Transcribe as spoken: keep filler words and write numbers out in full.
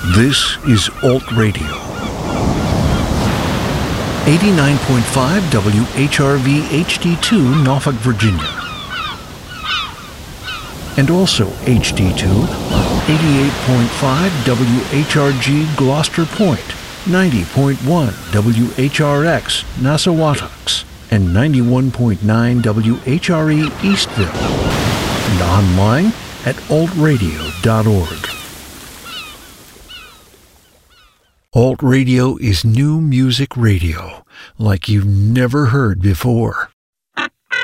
This is Alt Radio. eighty-nine point five W H R V H D two, Norfolk, Virginia. And also H D two on eighty-eight point five W H R G Gloucester Point, ninety point one W H R X Nassawatucks, and ninety-one point nine W H R E Eastville. And online at alt radio dot org. Alt Radio is new music radio like you've never heard before.